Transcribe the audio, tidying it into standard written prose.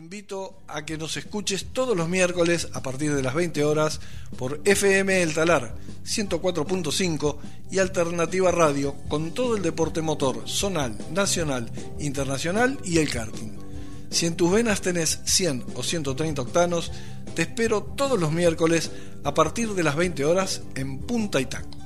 invito a que nos escuches todos los miércoles a partir de las 20 horas por FM El Talar 104.5 y Alternativa Radio con todo el deporte motor, zonal, nacional, internacional y el karting. Si en tus venas tenés 100 o 130 octanos, te espero todos los miércoles a partir de las 20 horas en Punta y Taco.